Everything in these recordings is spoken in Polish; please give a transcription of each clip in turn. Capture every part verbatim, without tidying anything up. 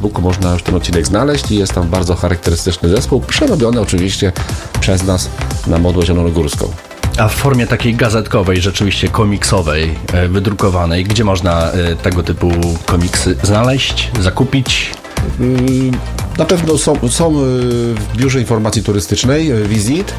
Facebooku można już ten odcinek znaleźć i jest tam bardzo charakterystyczny zespół, przerobiony oczywiście przez nas na modłę zielonogórską. A w formie takiej gazetkowej, rzeczywiście komiksowej, wydrukowanej, gdzie można tego typu komiksy znaleźć, zakupić? Na pewno są, są w Biurze Informacji Turystycznej Visit,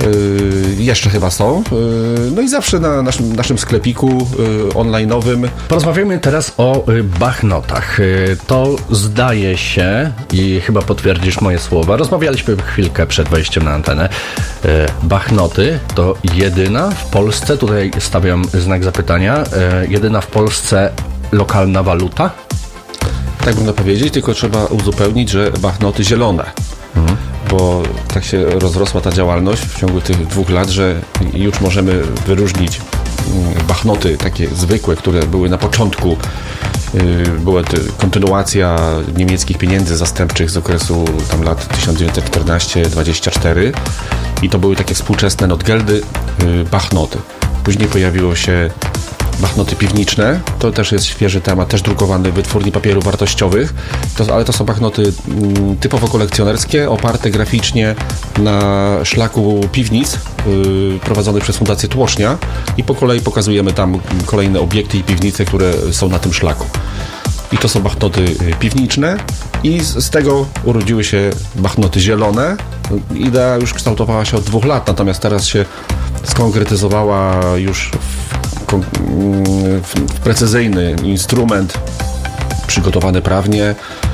jeszcze chyba są, no i zawsze na naszym, naszym sklepiku online'owym. Porozmawiamy teraz o bachnotach. To zdaje się, i chyba potwierdzisz moje słowa, rozmawialiśmy chwilkę przed wejściem na antenę, bachnoty to jedyna w Polsce, tutaj stawiam znak zapytania, jedyna w Polsce lokalna waluta? Tak można powiedzieć, tylko trzeba uzupełnić, że bachnoty zielone, mhm. bo tak się rozrosła ta działalność w ciągu tych dwóch lat, że już możemy wyróżnić bachnoty takie zwykłe, które były na początku, była to kontynuacja niemieckich pieniędzy zastępczych z okresu tam lat tysiąc dziewięćset czternaście do dwudziestego czwartego i to były takie współczesne notgeldy, bachnoty. Później pojawiło się bachnoty piwniczne, to też jest świeży temat, też drukowany w wytwórni papierów wartościowych, to, ale to są bachnoty mm, typowo kolekcjonerskie, oparte graficznie na szlaku piwnic yy, prowadzonych przez Fundację Tłocznia i po kolei pokazujemy tam kolejne obiekty i piwnice, które są na tym szlaku. I to są bachnoty piwniczne i z, z tego urodziły się bachnoty zielone. Idea już kształtowała się od dwóch lat, natomiast teraz się skonkretyzowała już w, w, w precyzyjny instrument przygotowany prawnie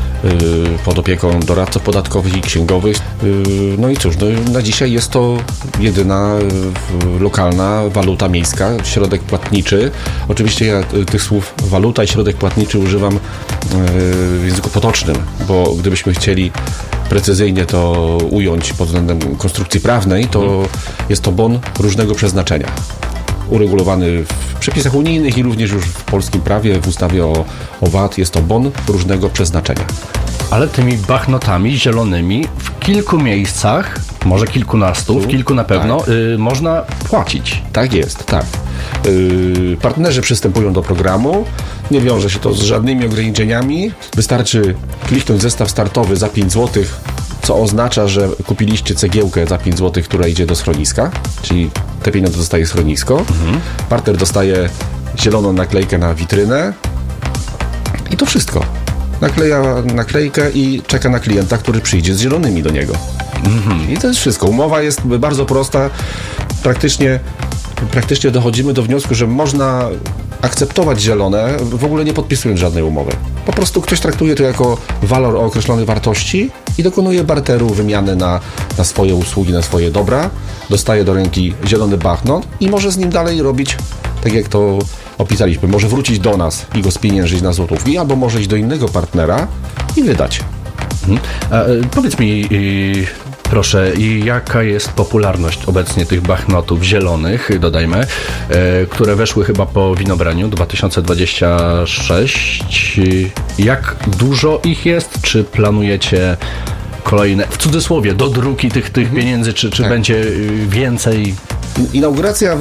pod opieką doradców podatkowych i księgowych. No i cóż, no, na dzisiaj jest to jedyna lokalna waluta miejska, środek płatniczy. Oczywiście ja tych słów waluta i środek płatniczy używam w języku potocznym, bo gdybyśmy chcieli precyzyjnie to ująć pod względem konstrukcji prawnej, to hmm. jest to bon różnego przeznaczenia. Uregulowany w przepisach unijnych i również już w polskim prawie, w ustawie o, o V A T jest to bon różnego przeznaczenia. Ale tymi bachnotami zielonymi w kilku miejscach, może kilkunastu, w kilku na pewno, tak. y, można płacić. Tak jest, tak. Y, partnerzy przystępują do programu, nie wiąże się to z żadnymi ograniczeniami. Wystarczy kliknąć zestaw startowy za pięć złotych, co oznacza, że kupiliście cegiełkę za pięć złotych, która idzie do schroniska, czyli te pieniądze dostaje schronisko. Mhm. Partner dostaje zieloną naklejkę na witrynę i to wszystko. Nakleja naklejkę i czeka na klienta, który przyjdzie z zielonymi do niego. Mhm. I to jest wszystko. Umowa jest bardzo prosta. Praktycznie, praktycznie dochodzimy do wniosku, że można akceptować zielone, w ogóle nie podpisując żadnej umowy. Po prostu ktoś traktuje to jako walor o określonej wartości i dokonuje barteru, wymiany na, na swoje usługi, na swoje dobra. Dostaje do ręki zielony bachnot i może z nim dalej robić tak, jak to opisaliśmy. Może wrócić do nas i go spieniężyć na złotówki, albo może iść do innego partnera i wydać. Mhm. A, powiedz mi, yy, proszę, jaka jest popularność obecnie tych bachnotów zielonych, dodajmy, yy, które weszły chyba po winobraniu dwa tysiące dwudziestym trzecim. Jak dużo ich jest? Czy planujecie kolejne, w cudzysłowie, do druki tych, tych pieniędzy, czy, czy tak. będzie więcej? Inauguracja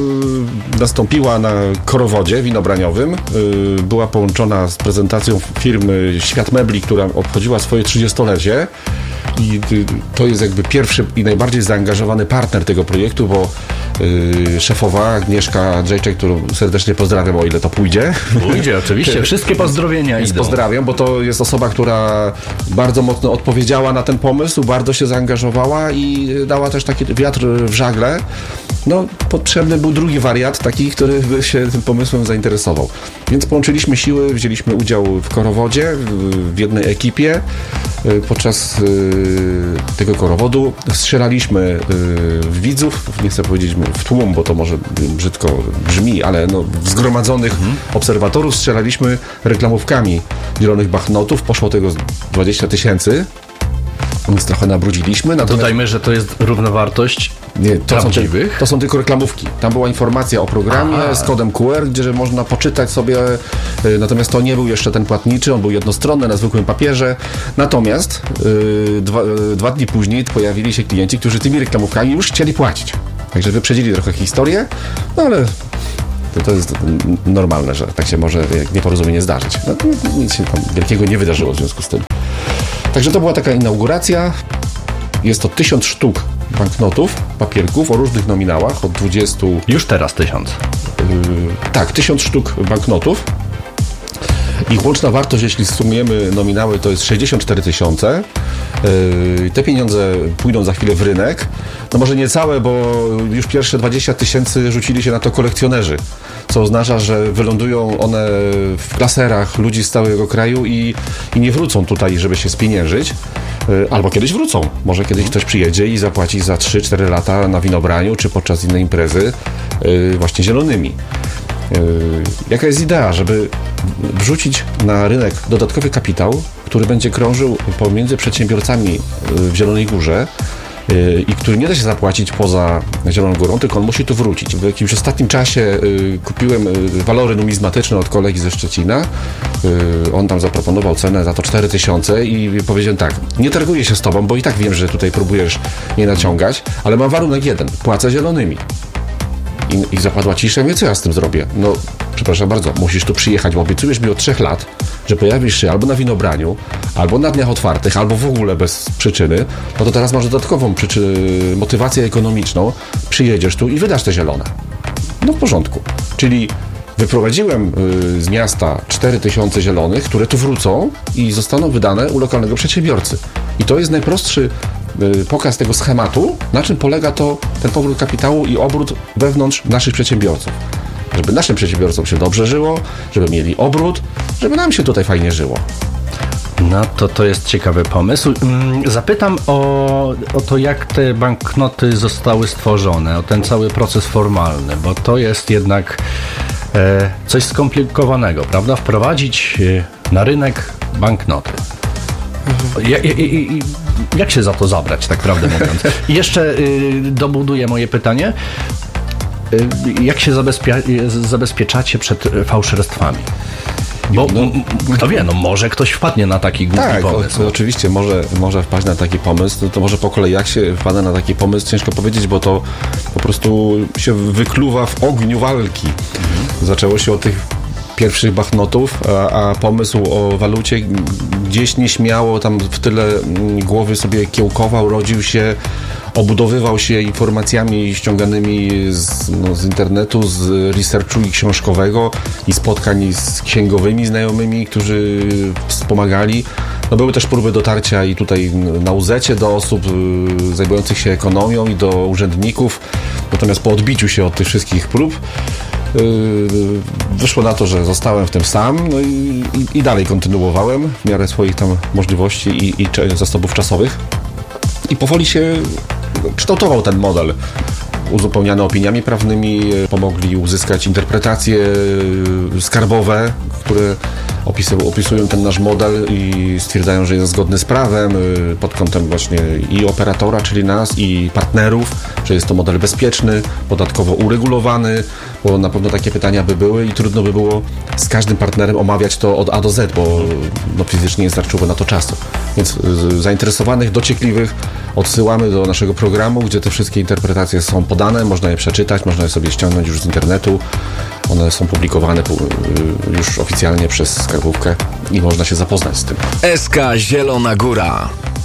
nastąpiła na korowodzie winobraniowym. Była połączona z prezentacją firmy Świat Mebli, która obchodziła swoje trzydziestolecie. I to jest jakby pierwszy i najbardziej zaangażowany partner tego projektu, bo yy, szefowa Agnieszka Andrzejczyk, którą serdecznie pozdrawiam, o ile to pójdzie. Pójdzie, oczywiście. Wszystkie pozdrowienia idą. Pozdrawiam, bo to jest osoba, która bardzo mocno odpowiedziała na ten pomysł, bardzo się zaangażowała i dała też taki wiatr w żagle. No, potrzebny był drugi wariat, taki, który by się tym pomysłem zainteresował. Więc połączyliśmy siły, wzięliśmy udział w korowodzie, w jednej ekipie. Podczas tego korowodu strzelaliśmy w widzów, nie chcę powiedzieć w tłum, bo to może brzydko brzmi, ale no, w zgromadzonych mhm. obserwatorów strzelaliśmy reklamówkami zielonych bachnotów. Poszło tego dwadzieścia tysięcy. Więc trochę nabrudziliśmy. Natomiast... Dodajmy, że to jest równowartość nie, to prawdziwych. Są, to są tylko reklamówki. Tam była informacja o programie Aha. z kodem Q R, gdzie można poczytać sobie, natomiast to nie był jeszcze ten płatniczy, on był jednostronny na zwykłym papierze. Natomiast yy, dwa, yy, dwa dni później pojawili się klienci, którzy tymi reklamówkami już chcieli płacić. Także wyprzedzili trochę historię, no ale To, to jest normalne, że tak się może nieporozumienie zdarzyć. No, nic się tam wielkiego nie wydarzyło w związku z tym. Także to była taka inauguracja. Jest to tysiąc sztuk banknotów, papierków o różnych nominałach, od dwudziestu... Już teraz tysiąc. Yy, tak, tysiąc sztuk banknotów. Ich łączna wartość, jeśli sumujemy nominały, to jest sześćdziesiąt cztery tysiące. Yy, te pieniądze pójdą za chwilę w rynek. No może nie całe, bo już pierwsze dwadzieścia tysięcy rzucili się na to kolekcjonerzy, co oznacza, że wylądują one w klaserach ludzi z całego kraju i, i nie wrócą tutaj, żeby się spieniężyć. Yy, albo kiedyś wrócą. Może kiedyś ktoś przyjedzie i zapłaci za trzy cztery lata na winobraniu, czy podczas innej imprezy yy, właśnie zielonymi. Yy, jaka jest idea, żeby wrzucić na rynek dodatkowy kapitał, który będzie krążył pomiędzy przedsiębiorcami w Zielonej Górze yy, i który nie da się zapłacić poza Zieloną Górą, tylko on musi tu wrócić. W jakimś ostatnim czasie yy, kupiłem yy, walory numizmatyczne od kolegi ze Szczecina. Yy, on tam zaproponował cenę za to cztery tysiące i powiedziałem tak, nie targuję się z tobą, bo i tak wiem, że tutaj próbujesz mnie naciągać, ale mam warunek jeden, płacę zielonymi. I, I zapadła cisza, wie co ja z tym zrobię? No, przepraszam bardzo, musisz tu przyjechać, bo obiecujesz mi od trzech lat, że pojawisz się albo na winobraniu, albo na dniach otwartych, albo w ogóle bez przyczyny, no to teraz masz dodatkową przyczy- motywację ekonomiczną, przyjedziesz tu i wydasz te zielone. No w porządku. Czyli wyprowadziłem y, z miasta cztery tysiące zielonych, które tu wrócą i zostaną wydane u lokalnego przedsiębiorcy. I to jest najprostszy pokaz tego schematu, na czym polega to ten powrót kapitału i obrót wewnątrz naszych przedsiębiorców. Żeby naszym przedsiębiorcom się dobrze żyło, żeby mieli obrót, żeby nam się tutaj fajnie żyło. No to to jest ciekawy pomysł. Zapytam o, o to, jak te banknoty zostały stworzone, o ten cały proces formalny, bo to jest jednak e, coś skomplikowanego, prawda? Wprowadzić e, na rynek banknoty. Ja, ja, ja, jak się za to zabrać, tak prawdę mówiąc? I jeszcze y, dobuduję moje pytanie. Y, jak się zabezpie- zabezpieczacie przed fałszerstwami? Bo no, kto wie, no może ktoś wpadnie na taki głupi tak, pomysł. O, oczywiście może, może wpaść na taki pomysł. To, to może po kolei jak się wpada na taki pomysł, ciężko powiedzieć, bo to po prostu się wykluwa w ogniu walki. Mhm. Zaczęło się od tych pierwszych banknotów, a, a pomysł o walucie gdzieś nieśmiało tam w tyle głowy sobie kiełkował, rodził się, obudowywał się informacjami ściąganymi z, no, z internetu, z researchu i książkowego i spotkań z księgowymi znajomymi, którzy wspomagali. No, były też próby dotarcia i tutaj na U Z-cie do osób y, zajmujących się ekonomią i do urzędników. Natomiast po odbiciu się od tych wszystkich prób Yy, wyszło na to, że zostałem w tym sam, no i, i, i dalej kontynuowałem w miarę swoich tam możliwości i, i zasobów czasowych i powoli się kształtował ten model, uzupełniany opiniami prawnymi, pomogli uzyskać interpretacje skarbowe, które opisują ten nasz model i stwierdzają, że jest zgodny z prawem pod kątem właśnie i operatora, czyli nas, i partnerów, że jest to model bezpieczny, podatkowo uregulowany, bo na pewno takie pytania by były i trudno by było z każdym partnerem omawiać to od A do Z, bo no, fizycznie nie starczyłoby na to czasu. Więc zainteresowanych, dociekliwych odsyłamy do naszego programu, gdzie te wszystkie interpretacje są podane, można je przeczytać, można je sobie ściągnąć już z internetu. One są publikowane już oficjalnie przez skarbówkę i można się zapoznać z tym. S K Zielona Góra.